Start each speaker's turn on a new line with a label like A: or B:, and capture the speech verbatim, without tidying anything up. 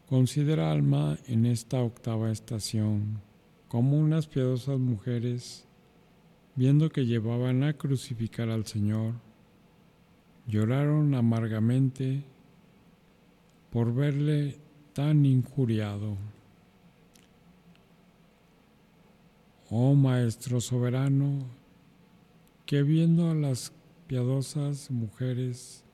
A: Considera, alma, en esta octava estación, como unas piadosas mujeres, viendo que llevaban a crucificar al Señor, lloraron amargamente por verle tan injuriado. Oh Maestro soberano, que viendo a las piadosas mujeres